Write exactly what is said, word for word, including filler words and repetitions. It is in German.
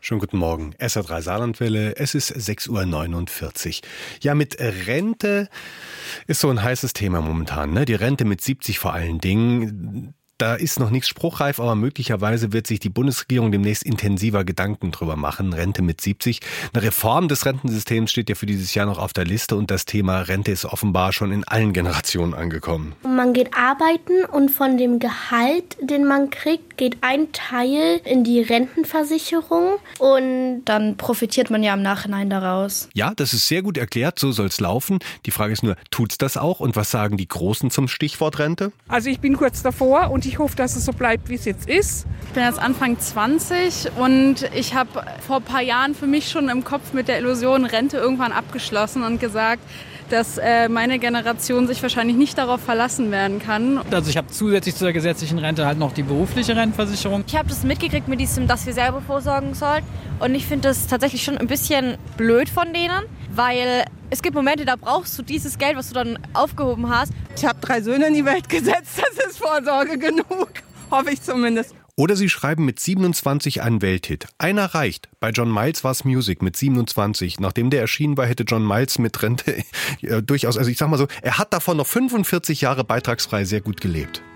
Schönen guten Morgen. S R drei Saarlandwelle. Es ist sechs Uhr neunundvierzig. Ja, mit Rente ist so ein heißes Thema momentan, ne? Die Rente mit siebzig vor allen Dingen. Da ist noch nichts spruchreif, aber möglicherweise wird sich die Bundesregierung demnächst intensiver Gedanken drüber machen. Rente mit siebzig. Eine Reform des Rentensystems steht ja für dieses Jahr noch auf der Liste und das Thema Rente ist offenbar schon in allen Generationen angekommen. Man geht arbeiten und von dem Gehalt, den man kriegt, geht ein Teil in die Rentenversicherung und dann profitiert man ja im Nachhinein daraus. Ja, das ist sehr gut erklärt, so soll es laufen. Die Frage ist nur, tut's das auch und was sagen die Großen zum Stichwort Rente? Also ich bin kurz davor und ich hoffe, dass es so bleibt, wie es jetzt ist. Ich bin jetzt Anfang zwanzig und ich habe vor ein paar Jahren für mich schon im Kopf mit der Illusion Rente irgendwann abgeschlossen und gesagt, dass äh, meine Generation sich wahrscheinlich nicht darauf verlassen werden kann. Also ich habe zusätzlich zur gesetzlichen Rente halt noch die berufliche Rentenversicherung. Ich habe das mitgekriegt mit diesem, dass wir selber vorsorgen sollen. Und ich finde das tatsächlich schon ein bisschen blöd von denen, weil es gibt Momente, da brauchst du dieses Geld, was du dann aufgehoben hast. Ich habe drei Söhne in die Welt gesetzt, das ist Vorsorge genug, hoffe ich zumindest. Oder sie schreiben mit siebenundzwanzig einen Welthit. Einer reicht. Bei John Miles war es Music mit siebenundzwanzig. Nachdem der erschienen war, hätte John Miles mit Rente äh, durchaus, also ich sag mal so, er hat davon noch fünfundvierzig Jahre beitragsfrei sehr gut gelebt.